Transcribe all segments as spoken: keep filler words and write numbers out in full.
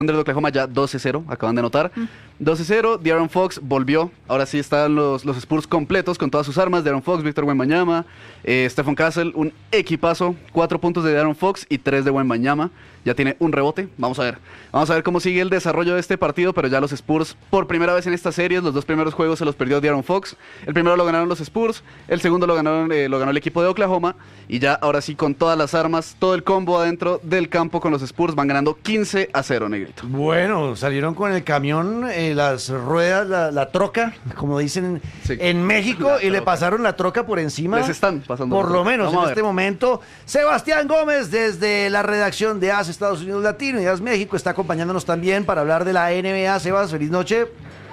Thunder de Oklahoma ya doce cero, acaban de anotar. Mm. doce cero, De'Aaron Fox volvió. Ahora sí están los, los Spurs completos con todas sus armas. De'Aaron Fox, Víctor Wembanyama, eh, Stephen Castle, un equipazo. Cuatro puntos de De'Aaron Fox y tres de Wembanyama. Ya tiene un rebote. Vamos a ver. Vamos a ver cómo sigue el desarrollo de este partido, pero ya los Spurs, por primera vez en esta serie, los dos primeros juegos se los perdió De'Aaron Fox. El primero lo ganaron los Spurs, el segundo lo, ganaron, eh, lo ganó el equipo de Oklahoma. Y ya ahora sí, con todas las armas, todo el combo adentro del campo con los Spurs, van ganando quince a cero, Negrito. Bueno, salieron con el camión, eh, las ruedas, la, la troca, como dicen sí. en México, la y troca. Le pasaron la troca por encima. Les están pasando. Por lo menos en este momento. Sebastián Gómez, desde la redacción de A S Estados Unidos Latino y A S México, está acompañándonos también para hablar de la N B A. Sebas, feliz noche.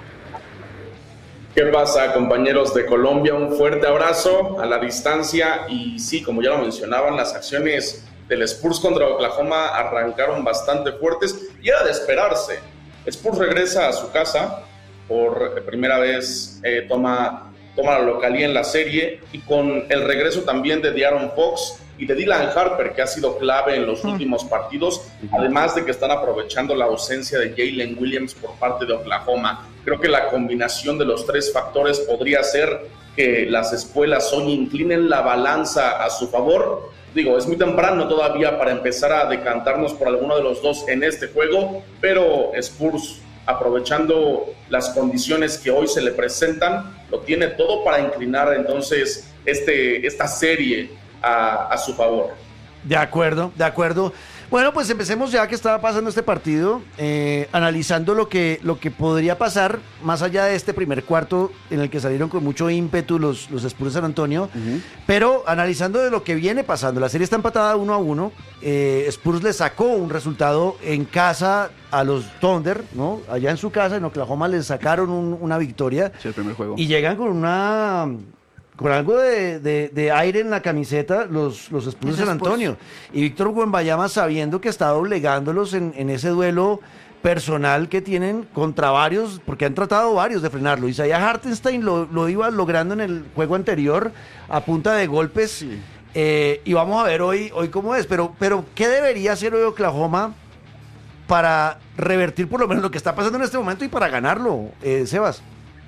¿Qué pasa, compañeros de Colombia? Un fuerte abrazo a la distancia. Y sí, como ya lo mencionaban, las acciones del Spurs contra Oklahoma arrancaron bastante fuertes y era de esperarse. Spurs regresa a su casa, por primera vez eh, toma, toma la localía en la serie, y con el regreso también de De'Aaron Fox y de Dylan Harper, que ha sido clave en los últimos partidos, además de que están aprovechando la ausencia de Jalen Williams por parte de Oklahoma. Creo que la combinación de los tres factores podría ser que las espuelas hoy inclinen la balanza a su favor. Digo, es muy temprano todavía para empezar a decantarnos por alguno de los dos en este juego, pero Spurs, aprovechando las condiciones que hoy se le presentan, lo tiene todo para inclinar entonces este, esta serie a, a su favor. De acuerdo, de acuerdo. Bueno, pues empecemos ya que estaba pasando este partido, eh, analizando lo que, lo que podría pasar más allá de este primer cuarto en el que salieron con mucho ímpetu los, los Spurs de San Antonio, uh-huh. pero analizando de lo que viene pasando. La serie está empatada uno a uno, eh, Spurs le sacó un resultado en casa a los Thunder, ¿no? Allá en su casa, en Oklahoma, les sacaron un, una victoria. Sí, el primer juego. Y llegan con una... con algo de, de, de aire en la camiseta los, los Spurs de San Antonio. Y Víctor Wembanyama, sabiendo que está doblegándolos en, en ese duelo personal que tienen contra varios, porque han tratado varios de frenarlo. Isaiah Hartenstein lo, lo iba logrando en el juego anterior a punta de golpes. Sí. Eh, y vamos a ver hoy, hoy cómo es. Pero, pero, ¿qué debería hacer hoy Oklahoma para revertir por lo menos lo que está pasando en este momento y para ganarlo, eh, Sebas?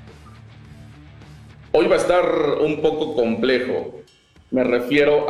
Hoy va a estar un poco complejo. Me refiero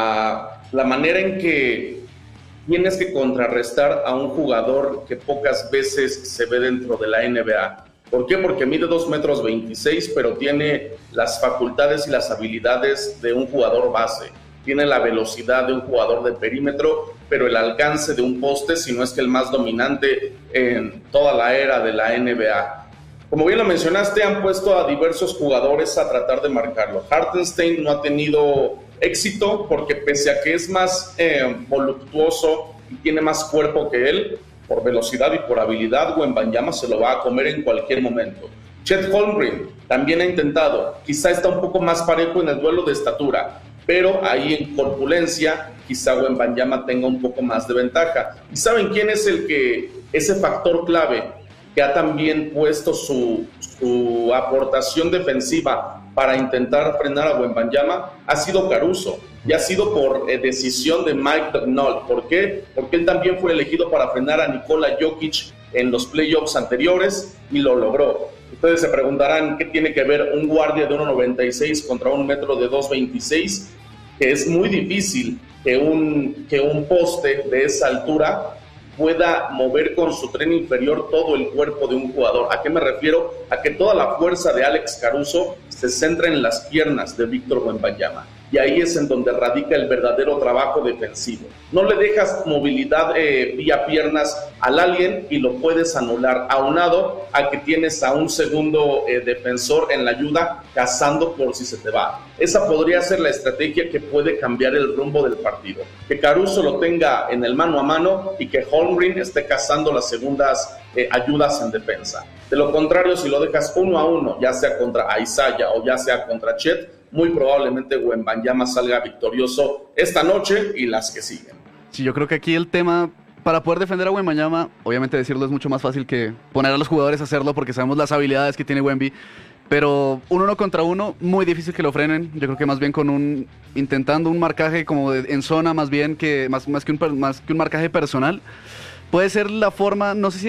a la manera en que tienes que contrarrestar a un jugador que pocas veces se ve dentro de la N B A. ¿Por qué? Porque mide dos metros veintiséis, pero tiene las facultades y las habilidades de un jugador base. Tiene la velocidad de un jugador de perímetro, pero el alcance de un poste, si no es que el más dominante en toda la era de la N B A. Como bien lo mencionaste, han puesto a diversos jugadores a tratar de marcarlo. Hartenstein no ha tenido éxito porque pese a que es más eh, voluptuoso y tiene más cuerpo que él, por velocidad y por habilidad, Wembanyama se lo va a comer en cualquier momento. Chet Holmgren también ha intentado, quizá está un poco más parejo en el duelo de estatura, pero ahí en corpulencia quizá Wembanyama tenga un poco más de ventaja. ¿Y saben quién es el que, ese factor clave que ha también puesto su, su aportación defensiva para intentar frenar a Wembanyama? Ha sido Caruso, y ha sido por eh, decisión de Mike Daigneault. ¿Por qué? Porque él también fue elegido para frenar a Nikola Jokic en los playoffs anteriores y lo logró. Ustedes se preguntarán qué tiene que ver un guardia de uno noventa y seis contra un metro de dos veintiséis, que es muy difícil que un, que un poste de esa altura pueda mover con su tren inferior todo el cuerpo de un jugador. ¿A qué me refiero? A que toda la fuerza de Alex Caruso se centra en las piernas de Víctor Wembanyama. Y ahí es en donde radica el verdadero trabajo defensivo. No le dejas movilidad eh, vía piernas al alien y lo puedes anular, aunado a que tienes a un segundo eh, defensor en la ayuda cazando por si se te va. Esa podría ser la estrategia que puede cambiar el rumbo del partido. Que Caruso lo tenga en el mano a mano y que Holmgren esté cazando las segundas eh, ayudas en defensa. De lo contrario, si lo dejas uno a uno, ya sea contra Isaiah o ya sea contra Chet, muy probablemente Wembanyama salga victorioso esta noche y las que siguen. Sí, yo creo que aquí el tema, para poder defender a Wembanyama, obviamente decirlo es mucho más fácil que poner a los jugadores a hacerlo porque sabemos las habilidades que tiene Wemby, pero un uno contra uno, muy difícil que lo frenen. Yo creo que más bien con un, intentando un marcaje como de, en zona más bien, que más, más, que un, más que un marcaje personal. puede ser la forma, no sé si